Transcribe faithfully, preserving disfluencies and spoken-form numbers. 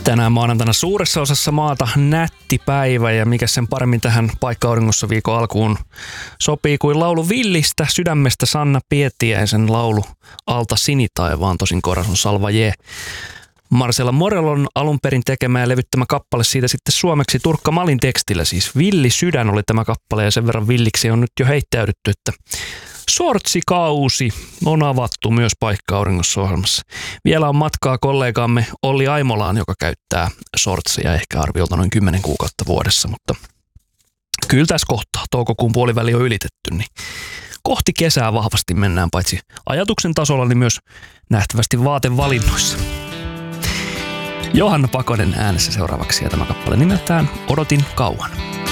Tänään maanantaina suuressa osassa maata nätti päivä ja mikä sen paremmin tähän paikka-auringossa viikon alkuun sopii kuin laulu Villistä sydämestä Sanna Pietiäisen laulu Alta sinitaivaan, tosin koras on Salvaje. Marcella Morellon alun perin tekemä ja levyttämä kappale siitä sitten suomeksi Turkka Malin tekstillä, siis Villi sydän oli tämä kappale ja sen verran villiksi on nyt jo heittäydytty, että sortsikausi on avattu myös paikka-auringossa ohjelmassa. Vielä on matkaa kollegaamme Olli Aimolaan, joka käyttää sortseja ehkä arviolta noin kymmenen kuukautta vuodessa, mutta kyllä tässä kohtaa toukokuun puoliväli on ylitetty, niin kohti kesää vahvasti mennään paitsi ajatuksen tasolla, niin myös nähtävästi vaatevalinnoissa. Johanna Pakonen äänessä seuraavaksi ja tämä kappale nimeltään Odotin kauan.